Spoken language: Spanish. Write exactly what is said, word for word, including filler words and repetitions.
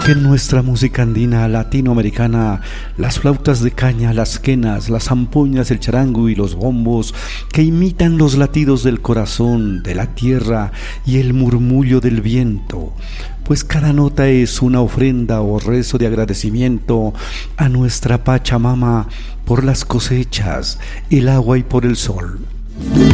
que en nuestra música andina latinoamericana, las flautas de caña, las quenas, las zampoñas, el charango y los bombos, que imitan los latidos del corazón, de la tierra y el murmullo del viento, pues cada nota es una ofrenda o rezo de agradecimiento a nuestra Pachamama por las cosechas, el agua y por el sol.